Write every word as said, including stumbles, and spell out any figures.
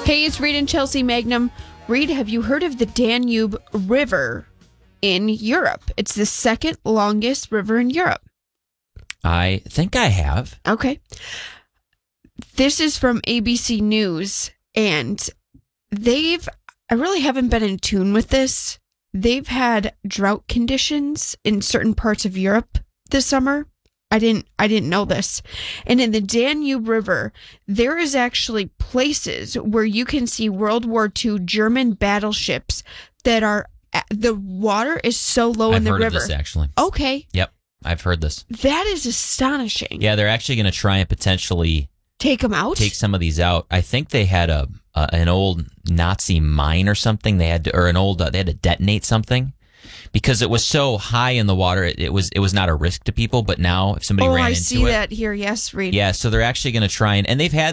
Hey, it's Reed and Chelsea Magnum. Reed, have you heard of the Danube River in Europe? It's the second longest river in Europe. I think I have. Okay. This is from A B C News, and they've, I really haven't been in tune with this. They've had drought conditions in certain parts of Europe this summer. I didn't I didn't know this. And in the Danube River, there is actually places where you can see World War Two German battleships that are, the water is so low I've in the heard river. of this, actually. Okay. Yep, I've heard this. That is astonishing. Yeah, they're actually going to try and potentially Take them out? take some of these out. I think they had a, a an old Nazi mine or something. They had to, or an old uh, they had to detonate something. Because it was so high in the water, it, it was it was not a risk to people. But now, if somebody oh, ran I into see it, that here. Yes, Reed. yeah. So they're actually going to try and and they've had